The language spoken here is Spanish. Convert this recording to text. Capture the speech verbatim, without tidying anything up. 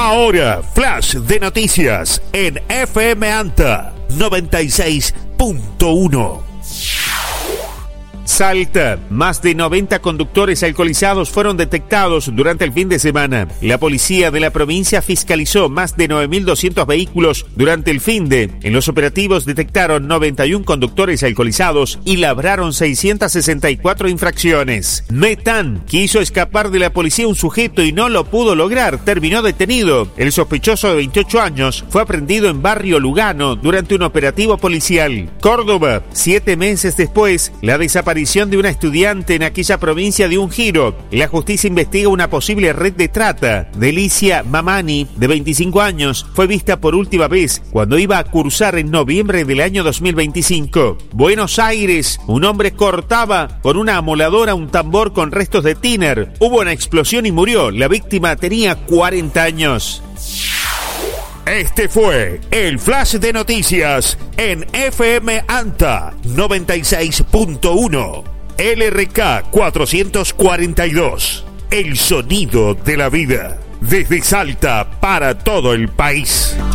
Ahora, flash de noticias en F M Anta noventa y seis punto uno. Salta, más de noventa conductores alcoholizados fueron detectados durante el fin de semana. La policía de la provincia fiscalizó más de nueve mil doscientos vehículos durante el fin de. En los operativos detectaron noventa y uno conductores alcoholizados y labraron seiscientas sesenta y cuatro infracciones. Metán quiso escapar de la policía un sujeto y no lo pudo lograr. Terminó detenido. El sospechoso de veintiocho años fue aprendido en Barrio Lugano durante un operativo policial. Córdoba, siete meses después, la desaparición de una estudiante en aquella provincia dio un giro. La justicia investiga una posible red de trata. Delicia Mamani, de veinticinco años, fue vista por última vez cuando iba a cursar en noviembre del año dos mil veinticinco. Buenos Aires, un hombre cortaba con una amoladora un tambor con restos de tiner. Hubo una explosión y murió. La víctima tenía cuarenta años. Este fue el Flash de Noticias en F M Anta noventa y seis punto uno. L R K cuatrocientos cuarenta y dos. El sonido de la vida. Desde Salta para todo el país.